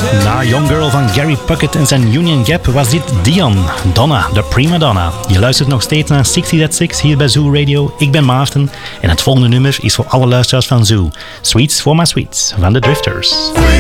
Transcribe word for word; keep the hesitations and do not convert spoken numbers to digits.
Na Young Girl van Gary Puckett en zijn Union Gap was dit Dion, Donna, de prima donna. Je luistert nog steeds naar zestig at zes hier bij Zoo Radio. Ik ben Maarten en het volgende nummer is voor alle luisteraars van Zoo. Sweets for my sweets van de Drifters.